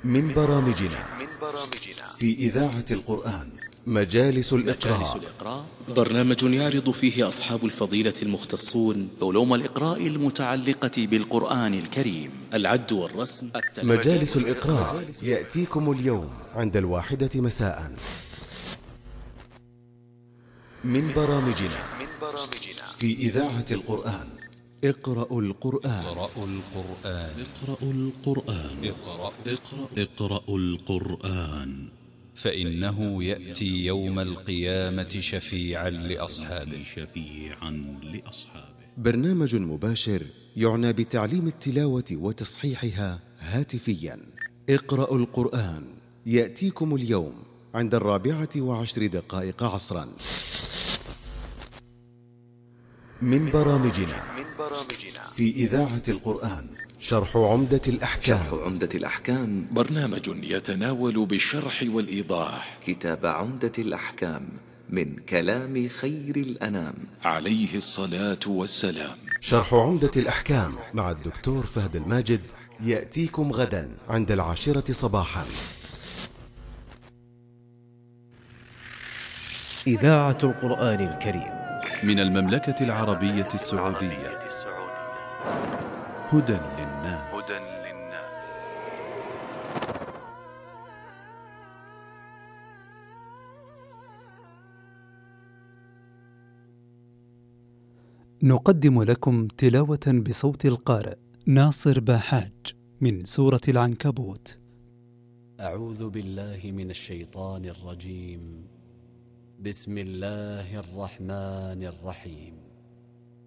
من برامجنا في إذاعة القرآن مجالس الإقراء، برنامج يعرض فيه أصحاب الفضيلة المختصون علوم الإقراء المتعلقة بالقرآن الكريم، العد والرسم. مجالس الإقراء يأتيكم اليوم عند 1:00 مساء. من برامجنا في إذاعة القرآن اقرأوا القرآن. اقرأوا القرآن فإنه يأتي يوم القيامة شفيعا لأصحابه. برنامج مباشر يعنى بتعليم التلاوة وتصحيحها هاتفيا. اقرأوا القرآن يأتيكم اليوم عند 4:10 عصرا. من برامجنا في إذاعة القرآن شرح عمدة الأحكام. برنامج يتناول بالشرح والإيضاح كتاب عمدة الأحكام من كلام خير الأنام عليه الصلاة والسلام. شرح عمدة الأحكام مع الدكتور فهد الماجد يأتيكم غدا عند 10 صباحا. إذاعة القرآن الكريم من المملكة العربية السعودية. هدى للناس. نقدم لكم تلاوة بصوت القارئ ناصر باحاج من سورة العنكبوت. أعوذ بالله من الشيطان الرجيم. بسم الله الرحمن الرحيم.